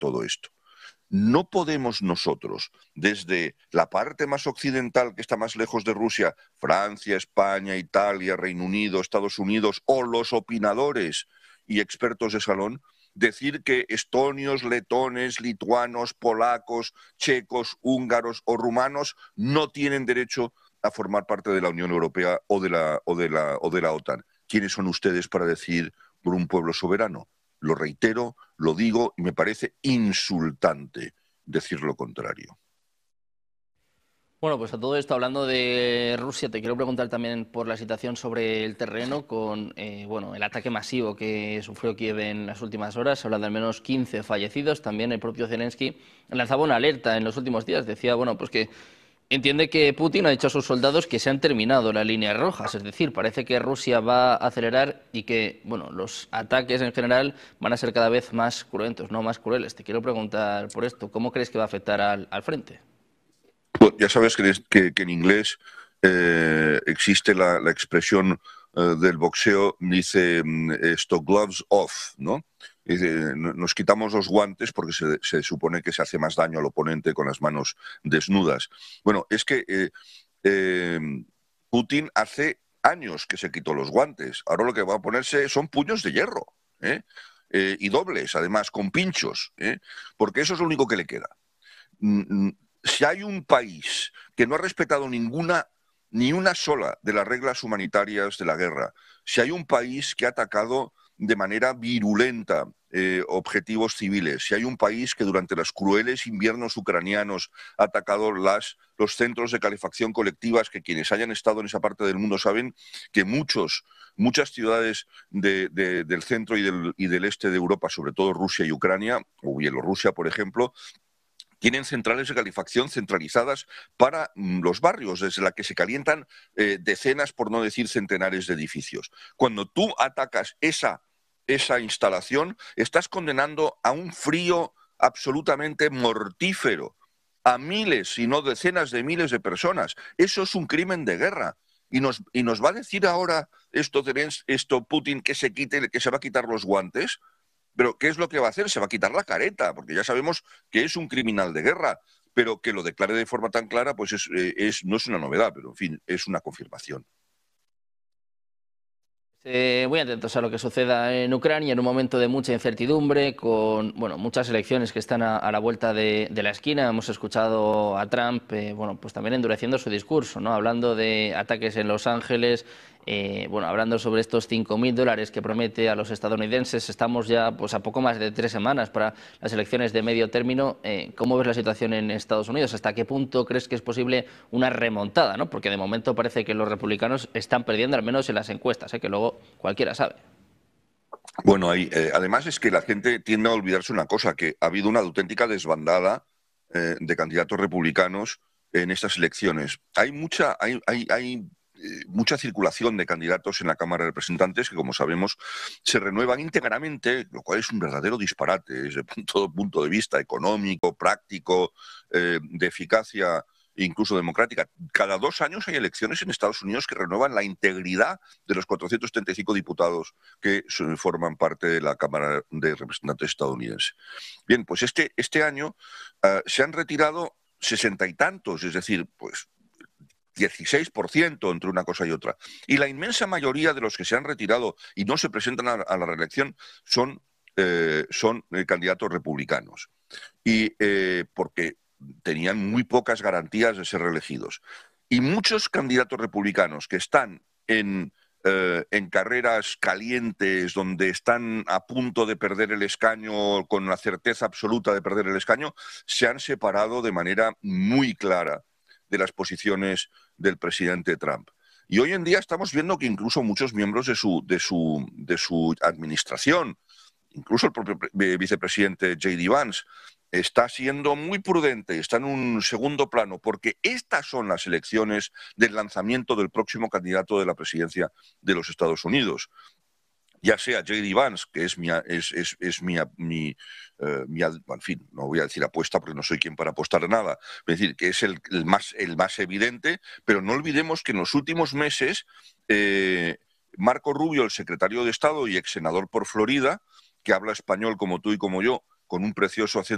todo esto. No podemos nosotros, desde la parte más occidental que está más lejos de Rusia, Francia, España, Italia, Reino Unido, Estados Unidos, o los opinadores y expertos de salón, decir que estonios, letones, lituanos, polacos, checos, húngaros o rumanos no tienen derecho a formar parte de la Unión Europea o de la OTAN. ¿Quiénes son ustedes para decir por un pueblo soberano? Lo reitero, lo digo y me parece insultante decir lo contrario. Bueno, pues a todo esto, hablando de Rusia, te quiero preguntar también por la situación sobre el terreno con bueno, el ataque masivo que sufrió Kiev en las últimas horas. Se habla de al menos 15 fallecidos. También el propio Zelensky lanzaba una alerta en los últimos días. Decía, bueno, pues que entiende que Putin ha dicho a sus soldados que se han terminado las líneas rojas. Es decir, parece que Rusia va a acelerar y que, bueno, los ataques en general van a ser cada vez más cruentos, no más crueles. Te quiero preguntar por esto. ¿Cómo crees que va a afectar al frente? Bueno, ya sabes que en inglés existe la expresión del boxeo, dice esto, gloves off, ¿no? Dice, nos quitamos los guantes porque se supone que se hace más daño al oponente con las manos desnudas. Bueno, es que Putin hace años que se quitó los guantes. Ahora lo que va a ponerse son puños de hierro, ¿eh? Y dobles, además, con pinchos, porque eso es lo único que le queda. Si hay un país que no ha respetado ni una sola de las reglas humanitarias de la guerra, si hay un país que ha atacado de manera virulenta objetivos civiles, si hay un país que durante los crueles inviernos ucranianos ha atacado los centros de calefacción colectivas, que quienes hayan estado en esa parte del mundo saben que muchas ciudades del centro y del este de Europa, sobre todo Rusia y Ucrania, o Bielorrusia, por ejemplo, tienen centrales de calefacción centralizadas para los barrios, desde la que se calientan decenas, por no decir centenares de edificios. Cuando tú atacas esa instalación, estás condenando a un frío absolutamente mortífero a miles, si no decenas de miles de personas. Eso es un crimen de guerra. Y nos va a decir ahora esto Putin que se va a quitar los guantes. Pero ¿qué es lo que va a hacer? Se va a quitar la careta, porque ya sabemos que es un criminal de guerra, pero que lo declare de forma tan clara, pues no es una novedad, pero en fin, es una confirmación. Muy atentos a lo que suceda en Ucrania en un momento de mucha incertidumbre, con bueno, muchas elecciones que están a la vuelta de la esquina. Hemos escuchado a Trump bueno, pues también endureciendo su discurso, ¿no? Hablando de ataques en Los Ángeles, bueno, hablando sobre estos $5.000 que promete a los estadounidenses. Estamos ya pues, a poco más de 3 semanas para las elecciones de medio término. ¿Cómo ves la situación en Estados Unidos? ¿Hasta qué punto crees que es posible una remontada, ¿no? Porque de momento parece que los republicanos están perdiendo, al menos en las encuestas, que luego cualquiera sabe. Bueno, además es que la gente tiende a olvidarse una cosa, que ha habido una auténtica desbandada de candidatos republicanos en estas elecciones. Hay mucha circulación de candidatos en la Cámara de Representantes que, como sabemos, se renuevan íntegramente, lo cual es un verdadero disparate desde todo punto de vista económico, práctico, de eficacia, incluso democrática. Cada 2 años hay elecciones en Estados Unidos que renuevan la integridad de los 435 diputados que forman parte de la Cámara de Representantes estadounidense. Bien, pues este año se han retirado 60 y tantos, es decir, pues 16% entre una cosa y otra. Y la inmensa mayoría de los que se han retirado y no se presentan a la reelección son candidatos republicanos. Y porque tenían muy pocas garantías de ser reelegidos. Y muchos candidatos republicanos que están en carreras calientes, donde están a punto de perder el escaño, con la certeza absoluta de perder el escaño, se han separado de manera muy clara de las posiciones del presidente Trump. Y hoy en día estamos viendo que incluso muchos miembros de su administración, incluso el propio vicepresidente J.D. Vance, está siendo muy prudente, está en un segundo plano, porque estas son las elecciones del lanzamiento del próximo candidato de la presidencia de los Estados Unidos. Ya sea J.D. Vance, que es en fin, no voy a decir apuesta porque no soy quien para apostar a nada, es decir, que es el más evidente, pero no olvidemos que en los últimos meses Marco Rubio, el secretario de Estado y ex senador por Florida, que habla español como tú y como yo, con un precioso acento